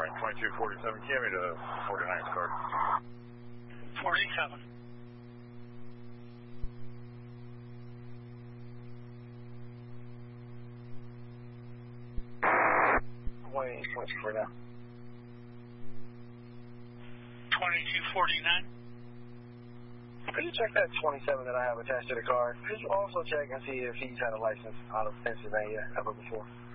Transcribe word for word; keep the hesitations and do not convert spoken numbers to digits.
running twenty-two forty-seven, give me the forty-ninth card. forty-seven. Wait, what's for now? twenty-two forty-nine. Could you check that twenty-seven that I have attached to the car? Could you also check and see if he's had a license out of Pennsylvania ever before?